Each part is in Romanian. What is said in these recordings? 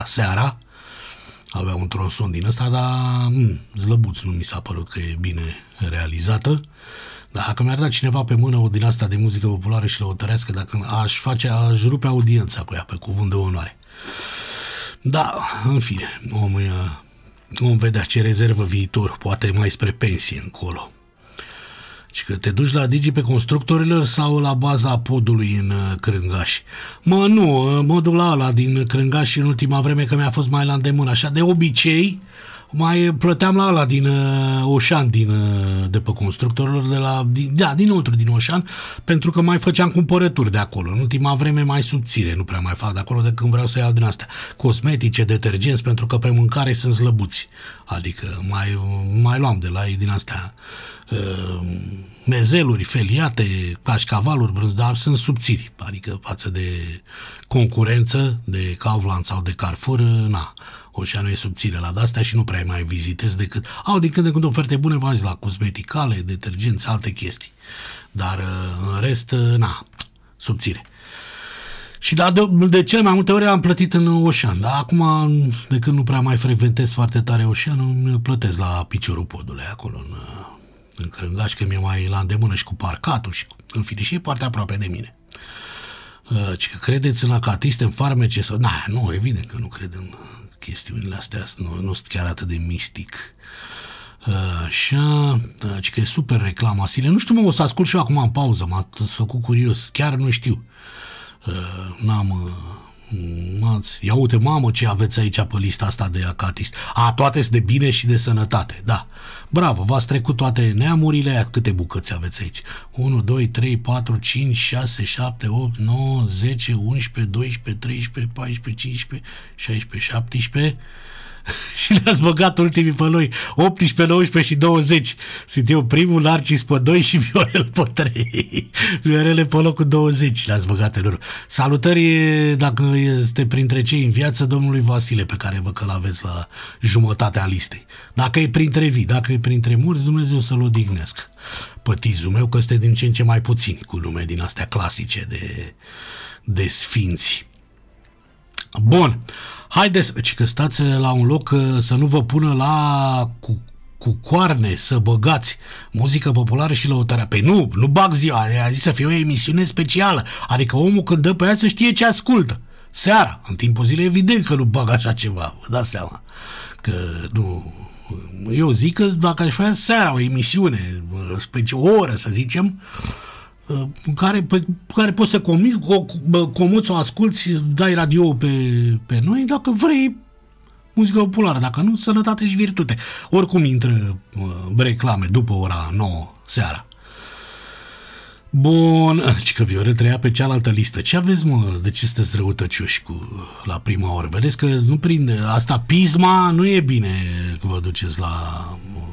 seara. Avea un tronson din ăsta, dar zlăbuț, nu mi s-a părut că e bine realizată. Dar dacă mi-ar da cineva pe mână o din asta de muzică populară și lăutărească, dacă aș rupe audiența cu ea, pe cuvânt de onoare. Da, în fine, om vedea ce rezervă viitor, poate mai spre pensie încolo. Și că te duci la Digi pe constructorilor sau la baza podului în Crângaș? Mă duc la ăla din Crângaș în ultima vreme, că mi-a fost mai la îndemână. Așa, de obicei, mai plăteam la ăla din Oșan, de pe constructorilor, dinăuntru din Oșan, pentru că mai făceam cumpărături de acolo. În ultima vreme mai subțire, nu prea mai fac de acolo de când vreau să iau din astea. Cosmetice, detergenți, pentru că pe mâncare sunt slăbuți. Adică mai luam de la ei din astea mezeluri, feliate, cașcavaluri, dar sunt subțiri. Adică față de concurență, de Kaufland sau de Carrefour, Oșanul e subțire la de-astea și nu prea mai vizitez decât... Au din când în când oferte bune, v-am zis, la cosmeticale, detergenți, alte chestii. Dar în rest, subțire. Și de cele mai multe ori am plătit în Oșan. Dar acum, de când nu prea mai frecventez foarte tare Oșanul, îmi plătesc la piciorul podului acolo în Crângaș, că mi-e mai la îndemână și cu parcatul și în fine, și e foarte aproape de mine. Și că credeți în acatiste, în farmece sau... Nu, evident că nu cred în chestiunile astea, nu sunt chiar atât de mistic. Așa, că e super reclama Sile. Nu știu, o să ascult și eu acum în pauză, m-a făcut curios, chiar nu știu. Ia uite, mamă, ce aveți aici pe lista asta de acatist. Toate sunt de bine și de sănătate, da. Bravo, v-ați trecut toate neamurile aia. Câte bucăți aveți aici? 1, 2, 3, 4, 5, 6, 7, 8, 9, 10, 11, 12, 13, 14, 15, 16, 17... și le-ați băgat ultimii pe noi 18, 19 și 20. Sunt eu primul, Narcis pe 2 și Viorel pe 3. Viorele pe locul 20 le-ați băgat în urmă. Salutări, dacă este printre cei în viață, domnului Vasile, pe care vă că l-aveți la jumătatea listei. Dacă e printre vii, dacă e printre mulți, Dumnezeu să-l odihnească. Pătizul meu, că este din ce în ce mai puțini cu nume din astea clasice de sfinți. Bun. Haideți, că stați la un loc să nu vă pună cu coarne să băgați muzică populară și lăutarea. Păi nu bag ziua, a zis să fie o emisiune specială. Adică omul când dă pe ea să știe ce ascultă. Seara, în timpul zilei, evident că nu bag așa ceva, vă dați seama. Că nu... Eu zic că dacă aș face seara o emisiune, o oră să zicem, care poți să comuți, o asculți, dai radio pe noi, dacă vrei muzică populară, dacă nu, sănătate și virtute. Oricum intră reclame după ora 9 seara. Bun, și că Viorel trăia pe cealaltă listă. Ce aveți, mă? De ce sunteți răutăcioși la prima oră? Vedeți că nu prinde. Asta, pisma, nu e bine că vă duceți la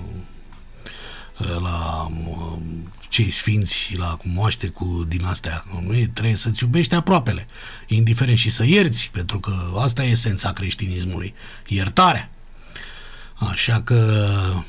cei sfinți, la moaște din astea. Nu e, trebuie să-ți iubești aproapele, indiferent, și să ierți, pentru că asta e esența creștinismului, iertarea. Așa că,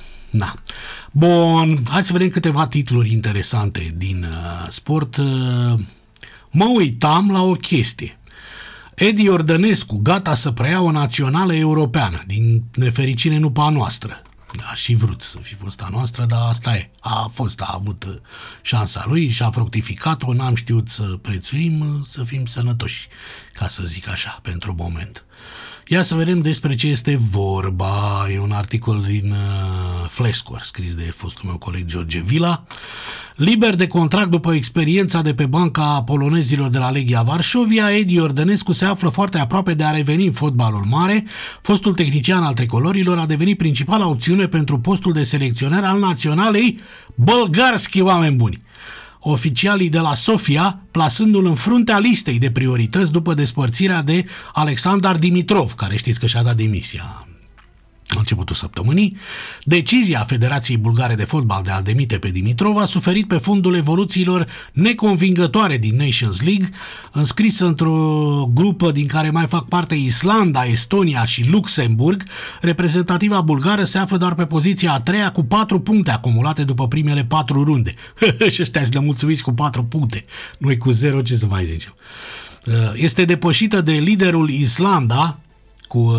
Bun, hai să vedem câteva titluri interesante din sport. Mă uitam la o chestie. Edi Ordănescu, gata să preia o națională europeană. Din nefericire nu pe a noastră. Aș fi vrut să fi fost a noastră, dar asta e. A avut șansa lui și a fructificat-o, n-am știut să prețuim, să fim sănătoși, ca să zic așa, pentru moment. Ia să vedem despre ce este vorba. E un articol din Flashscore, scris de fostul meu coleg George Vila. Liber de contract după experiența de pe banca polonezilor de la Legia Varșovia, Edi Ordănescu se află foarte aproape de a reveni în fotbalul mare. Fostul tehnician al tricolorilor a devenit principala opțiune pentru postul de selecționer al naționalei Bălgarski, oameni buni. Oficialii de la Sofia plasându-l în fruntea listei de priorități după despărțirea de Alexandar Dimitrov, care știți că și-a dat demisia la începutul săptămânii. Decizia Federației Bulgare de Fotbal de a demite pe Dimitrov a suferit pe fondul evoluțiilor neconvingătoare din Nations League, înscrisă într-o grupă din care mai fac parte Islanda, Estonia și Luxemburg. Reprezentativa bulgară se află doar pe poziția a treia cu 4 puncte acumulate după primele 4 runde. Și ăștia-s nemulțumiți cu 4 puncte. Noi cu 0, ce să mai zicem. Este depășită de liderul Islanda, cu